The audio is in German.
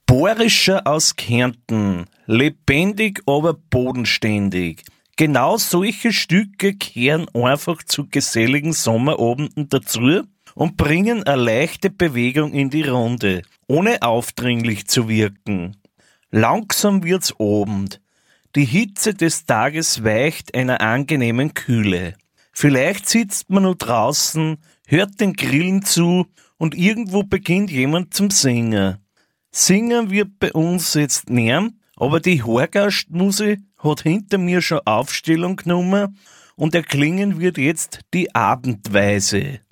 Bohrischer aus Kärnten, lebendig, aber bodenständig. Genau solche Stücke kehren einfach zu geselligen Sommerabenden dazu und bringen eine leichte Bewegung in die Runde, ohne aufdringlich zu wirken. Langsam wird's Abend. Die Hitze des Tages weicht einer angenehmen Kühle. Vielleicht sitzt man nur draußen, hört den Grillen zu und irgendwo beginnt jemand zum Singen. Singen wird bei uns jetzt näher, aber die Horgastmuse hat hinter mir schon Aufstellung genommen und erklingen wird jetzt die Abendweise.